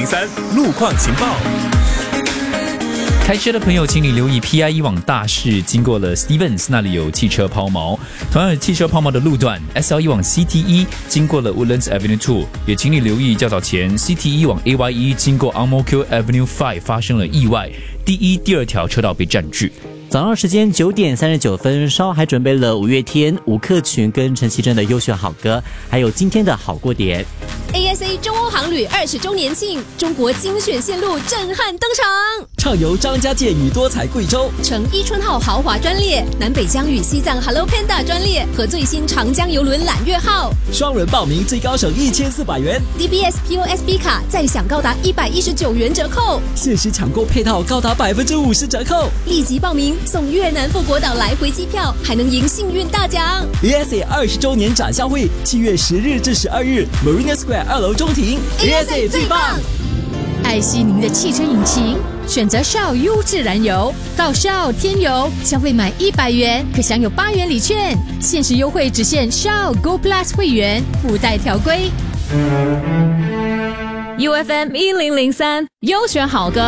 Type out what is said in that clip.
1003路况情报。 开车的朋友，请你留意 PIE 往大市经过了 Stevens 那里有汽车抛锚，同样有汽车抛锚的路段 SL1 往 CT1 经过了 Woodlands Avenue 2，也请你留意较早前 CT1 往 AYE 经过 Ang Mo Kio Avenue 5发生了意外，第一、第二条车道被占据。 早上时间9点39分，稍还准备了五月天、吴克群跟陈绮贞的优选好歌，还有今天的好过点。 ASA 中欧航旅20周年庆，中国精选线路震撼登场， 畅游张家界与多彩贵州， 乘伊春号豪华专列，南北疆与西藏 Hello Panda 专列和最新长江邮轮揽月号， 双人报名最高省1400元 DBS POSB 卡再享高达119元折扣， 限时抢购配套高达50%折扣， 立即报名送越南富国岛来回机票，还能赢幸运大奖。 ASA 20周年展销会7月10日至12日 Marina Square 2楼中庭 ASA 最棒。 爱惜您的汽车引擎，选择 Shell 优质燃油，到 Shell 添油，消费满100元可享有8元礼券，限时优惠只限 Shell Go Plus 会员，附带条规。 UFM 1003优选好歌。